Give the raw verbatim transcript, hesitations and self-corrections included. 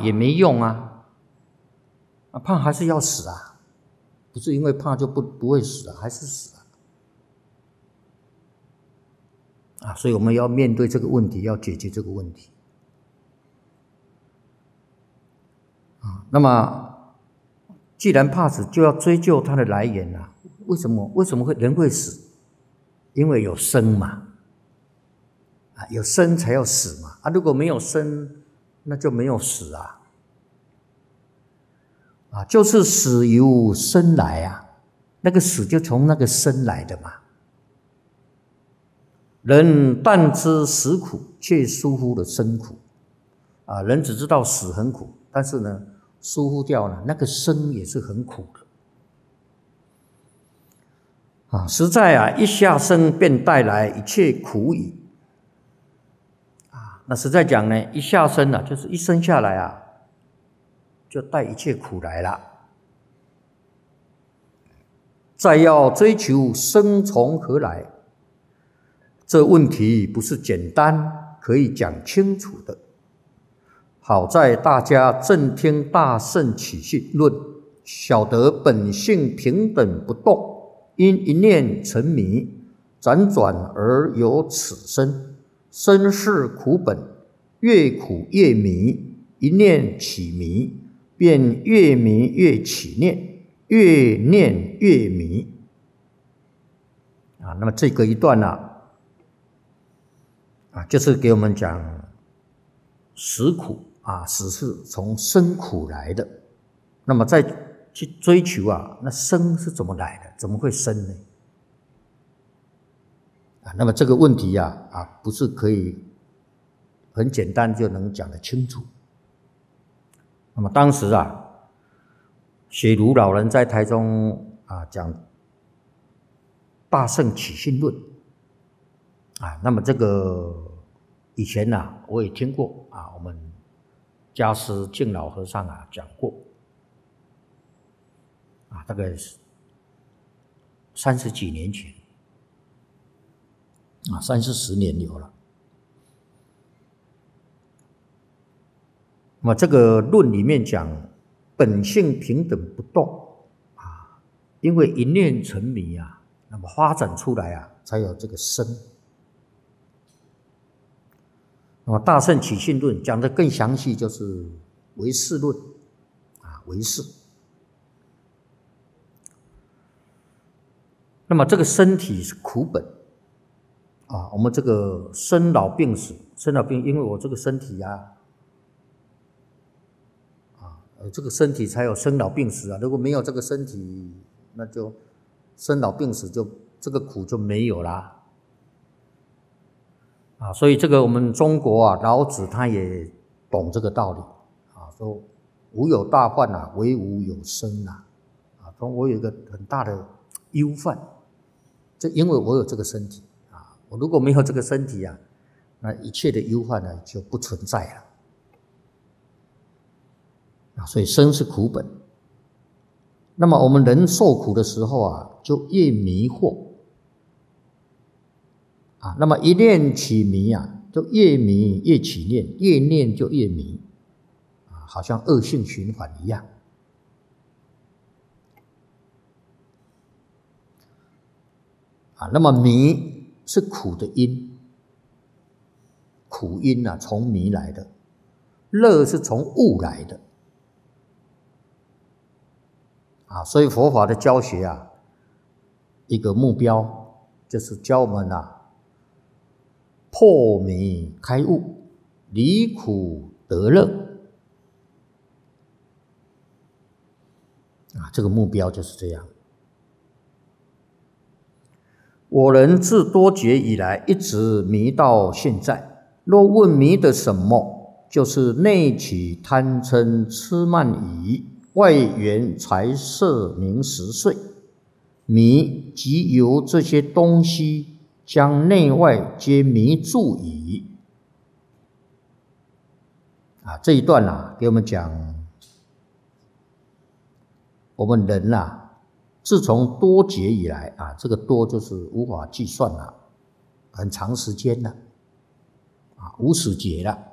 也没用啊，啊怕还是要死啊，不是因为怕就不不会死啊，还是死啊。啊，所以我们要面对这个问题，要解决这个问题。啊，那么既然怕死，就要追究它的来源啊。为什么？为什么会人会死？因为有生嘛，啊，有生才有死嘛。啊，如果没有生，那就没有死啊。啊，就是死由生来啊，那个死就从那个生来的嘛。人但知死苦，却疏忽了生苦。啊，人只知道死很苦，但是呢，疏忽掉了那个生也是很苦的。啊，实在啊，一下生便带来一切苦矣。啊，那实在讲呢，一下生啊，就是一生下来啊，就带一切苦来了。再要追求生从何来，这问题不是简单可以讲清楚的。好在大家正听大圣起信论，晓得本性平等不动，因一念沉迷，辗转而有此身。身是苦本，越苦越迷，一念起迷，便越迷越起念，越念越迷。啊，那么这个一段呢、啊，啊，就是给我们讲死苦啊，死是从生苦来的。那么再去追求啊，那生是怎么来的？怎么会生呢？啊，那么这个问题呀、啊，啊，不是可以很简单就能讲得清楚。那么当时啊，雪庐老人在台中啊讲大圣起信论啊，那么这个以前呐、啊，我也听过啊，我们家师净老和尚啊讲过啊，大概是三十几年前啊，三四十年有了。那么这个论里面讲本性平等不动啊，因为一念沉迷啊，那么发展出来啊，才有这个生。那么大圣起信论讲得更详细，就是唯识论啊，唯识。那么这个身体是苦本啊，我们这个生老病死，生老病，因为我这个身体啊，啊，这个身体才有生老病死啊，如果没有这个身体，那就生老病死就这个苦就没有啦。啊，所以这个我们中国啊，老子他也懂这个道理啊，说无有大患啊，唯无有生啊，啊，说我有一个很大的忧患，这因为我有这个身体啊，我如果没有这个身体啊，那一切的忧患呢就不存在了啊，所以生是苦本。那么我们人受苦的时候啊，就越迷惑。啊，那么一念起迷啊，就越迷越起念，越念就越迷，啊，好像恶性循环一样。啊，那么迷是苦的因，苦因啊，从迷来的；乐是从悟来的。啊，所以佛法的教学啊，一个目标就是教我们啊。破迷开悟，离苦得乐啊，这个目标就是这样。我人自多劫以来一直迷到现在，若问迷的什么，就是内起贪嗔痴慢疑，外缘财色名食睡，迷即由这些东西将内外皆迷住矣。啊，这一段啊，给我们讲，我们人啊，自从多劫以来啊，这个多就是无法计算了，很长时间了，啊，无始劫了。